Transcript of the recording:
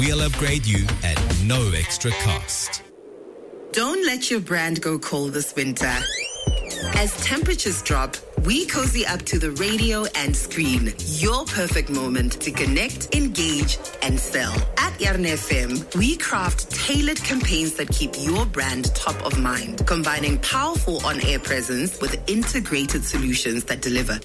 We'll upgrade you at no extra cost. Don't let your brand go cold this winter. As temperatures drop, we cozy up to the radio and screen. Your perfect moment to connect, engage, and sell. At Yarn FM, we craft tailored campaigns that keep your brand top of mind, combining powerful on-air presence with integrated solutions that deliver